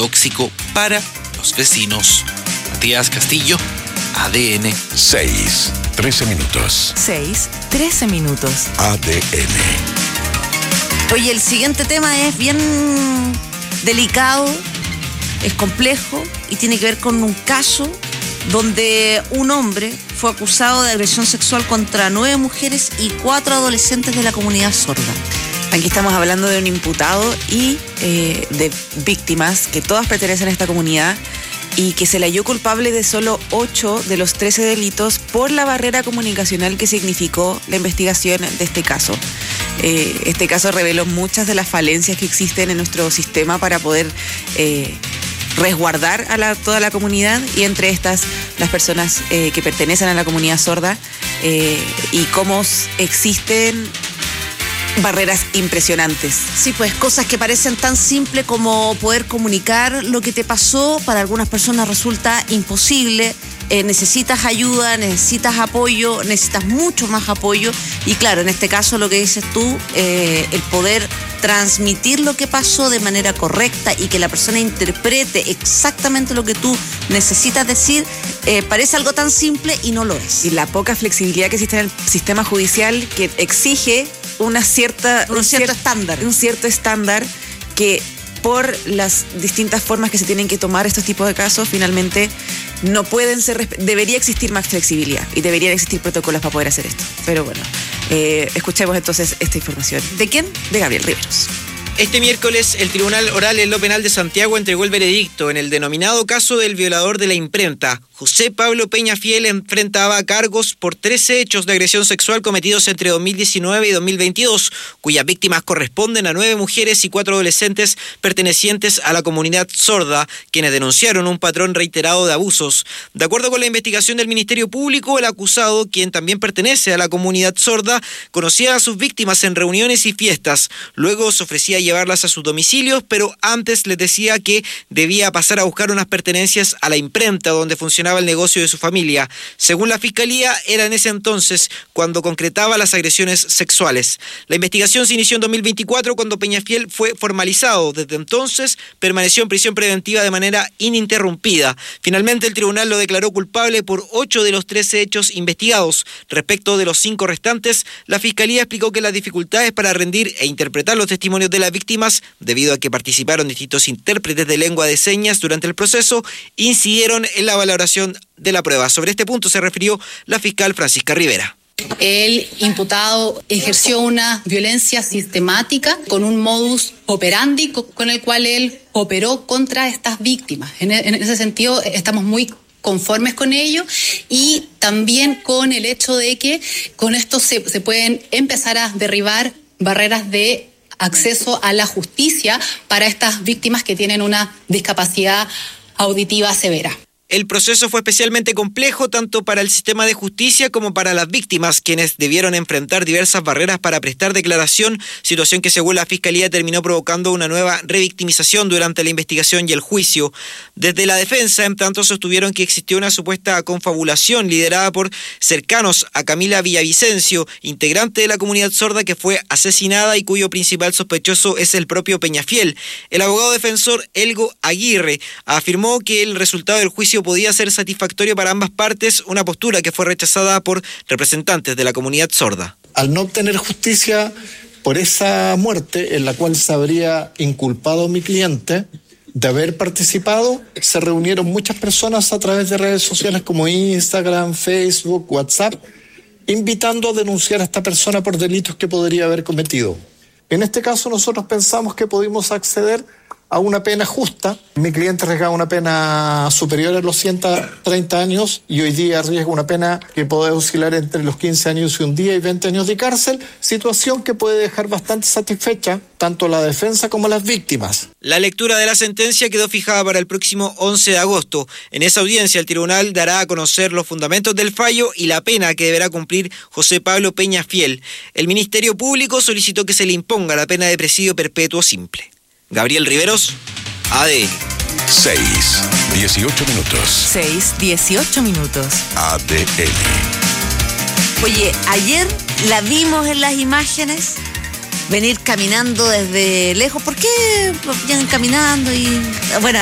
tóxico para los vecinos. Matías Castillo, ADN. 6:13 minutos. 6:13 minutos. ADN. Oye, el siguiente tema es bien delicado, es complejo y tiene que ver con un caso donde un hombre fue acusado de agresión sexual contra 9 mujeres y 4 adolescentes de la comunidad sorda. Aquí estamos hablando de un imputado y de víctimas que todas pertenecen a esta comunidad y que se le halló culpable de solo 8 de los 13 delitos por la barrera comunicacional que significó la investigación de este caso. Este caso reveló muchas de las falencias que existen en nuestro sistema para poder resguardar a toda la comunidad, y entre estas las personas que pertenecen a la comunidad sorda, y cómo existen barreras impresionantes. Sí, pues cosas que parecen tan simples como poder comunicar lo que te pasó, para algunas personas resulta imposible. Necesitas ayuda, necesitas apoyo, necesitas mucho más apoyo, y claro, en este caso lo que dices tú, el poder transmitir lo que pasó de manera correcta y que la persona interprete exactamente lo que tú necesitas decir, parece algo tan simple y no lo es. Y la poca flexibilidad que existe en el sistema judicial, que exige un cierto estándar que por las distintas formas que se tienen que tomar estos tipos de casos, finalmente no pueden ser. Debería existir más flexibilidad y deberían existir protocolos para poder hacer esto. Pero bueno, escuchemos entonces esta información. ¿De quién? De Gabriel Riveros. Este miércoles, el Tribunal Oral en lo Penal de Santiago entregó el veredicto en el denominado caso del violador de la imprenta. José Pablo Peñafiel enfrentaba cargos por 13 hechos de agresión sexual cometidos entre 2019 y 2022, cuyas víctimas corresponden a 9 mujeres y 4 adolescentes pertenecientes a la comunidad sorda, quienes denunciaron un patrón reiterado de abusos. De acuerdo con la investigación del Ministerio Público, el acusado, quien también pertenece a la comunidad sorda, conocía a sus víctimas en reuniones y fiestas. Luego se ofrecía llevarlas a sus domicilios, pero antes les decía que debía pasar a buscar unas pertenencias a la imprenta donde funcionaba el negocio de su familia. Según la Fiscalía, era en ese entonces cuando concretaba las agresiones sexuales. La investigación se inició en 2024 cuando Peñafiel fue formalizado. Desde entonces permaneció en prisión preventiva de manera ininterrumpida. Finalmente el tribunal lo declaró culpable por 8 de los 13 hechos investigados. Respecto de los 5 restantes, la Fiscalía explicó que las dificultades para rendir e interpretar los testimonios de las víctimas, debido a que participaron distintos intérpretes de lengua de señas durante el proceso, incidieron en la valoración de la prueba. Sobre este punto se refirió la fiscal Francisca Rivera. El imputado ejerció una violencia sistemática con un modus operandi con el cual él operó contra estas víctimas. En ese sentido, estamos muy conformes con ello, y también con el hecho de que con esto se pueden empezar a derribar barreras de acceso a la justicia para estas víctimas que tienen una discapacidad auditiva severa. El proceso fue especialmente complejo tanto para el sistema de justicia como para las víctimas, quienes debieron enfrentar diversas barreras para prestar declaración, situación que según la Fiscalía terminó provocando una nueva revictimización durante la investigación y el juicio. Desde la defensa, en tanto, sostuvieron que existió una supuesta confabulación liderada por cercanos a Camila Villavicencio, integrante de la comunidad sorda que fue asesinada y cuyo principal sospechoso es el propio Peñafiel. El abogado defensor Elgo Aguirre afirmó que el resultado del juicio podía ser satisfactorio para ambas partes, una postura que fue rechazada por representantes de la comunidad sorda. Al no obtener justicia por esa muerte en la cual se habría inculpado a mi cliente de haber participado, se reunieron muchas personas a través de redes sociales como Instagram, Facebook, WhatsApp, invitando a denunciar a esta persona por delitos que podría haber cometido. En este caso nosotros pensamos que pudimos acceder a una pena justa. Mi cliente arriesgaba una pena superior a los 130 años y hoy día arriesga una pena que puede oscilar entre los 15 años y un día y 20 años de cárcel, situación que puede dejar bastante satisfecha tanto la defensa como las víctimas. La lectura de la sentencia quedó fijada para el próximo 11 de agosto. En esa audiencia el tribunal dará a conocer los fundamentos del fallo y la pena que deberá cumplir José Pablo Peñafiel. El Ministerio Público solicitó que se le imponga la pena de presidio perpetuo simple. Gabriel Riveros, ADN. 6:18 minutos. 6:18 minutos. ADN. Oye, ayer la vimos en las imágenes venir caminando desde lejos. ¿Por qué vienen caminando? Y bueno,